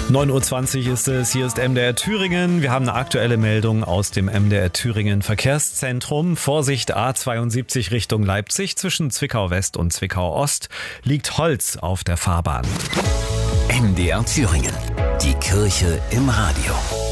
9:20 Uhr ist es, hier ist MDR Thüringen. Wir haben eine aktuelle Meldung aus dem MDR Thüringen Verkehrszentrum. Vorsicht, A72 Richtung Leipzig, zwischen Zwickau West und Zwickau Ost liegt Holz auf der Fahrbahn. MDR Thüringen, die Kirche im Radio.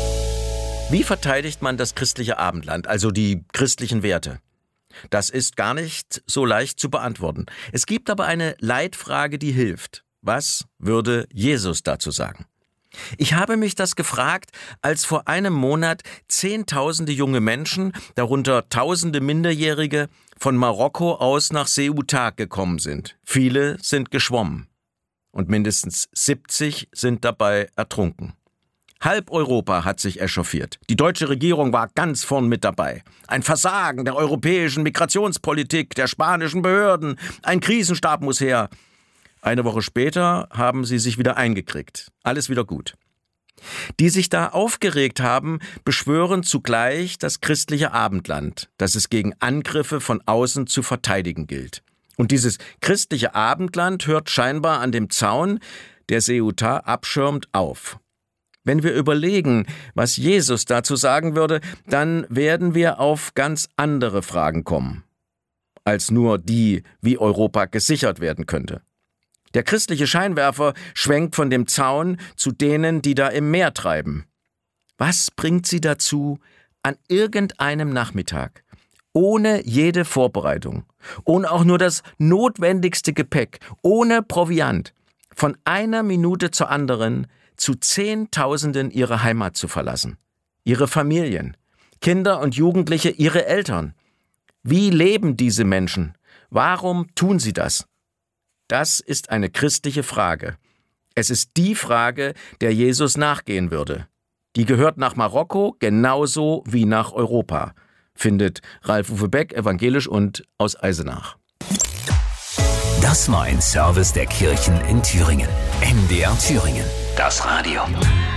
Wie verteidigt man das christliche Abendland, also die christlichen Werte? Das ist gar nicht so leicht zu beantworten. Es gibt aber eine Leitfrage, die hilft. Was würde Jesus dazu sagen? Ich habe mich das gefragt, als vor einem Monat Zehntausende junge Menschen, darunter Tausende Minderjährige, von Marokko aus nach Ceuta gekommen sind. Viele sind geschwommen und mindestens 70 sind dabei ertrunken. Halb Europa hat sich echauffiert. Die deutsche Regierung war ganz vorn mit dabei. Ein Versagen der europäischen Migrationspolitik, der spanischen Behörden. Ein Krisenstab muss her. Eine Woche später haben sie sich wieder eingekriegt. Alles wieder gut. Die sich da aufgeregt haben, beschwören zugleich das christliche Abendland, das es gegen Angriffe von außen zu verteidigen gilt. Und dieses christliche Abendland hört scheinbar an dem Zaun, der Ceuta abschirmt, auf. Wenn wir überlegen, was Jesus dazu sagen würde, dann werden wir auf ganz andere Fragen kommen, als nur die, wie Europa gesichert werden könnte. Der christliche Scheinwerfer schwenkt von dem Zaun zu denen, die da im Meer treiben. Was bringt sie dazu, an irgendeinem Nachmittag, ohne jede Vorbereitung, ohne auch nur das notwendigste Gepäck, ohne Proviant, von einer Minute zur anderen zu Zehntausenden ihre Heimat zu verlassen? Ihre Familien, Kinder und Jugendliche, ihre Eltern. Wie leben diese Menschen? Warum tun sie das? Das ist eine christliche Frage. Es ist die Frage, der Jesus nachgehen würde. Die gehört nach Marokko genauso wie nach Europa, findet Ralf-Uwe Beck, evangelisch und aus Eisenach. Das war ein Service der Kirchen in Thüringen. MDR Thüringen, das Radio.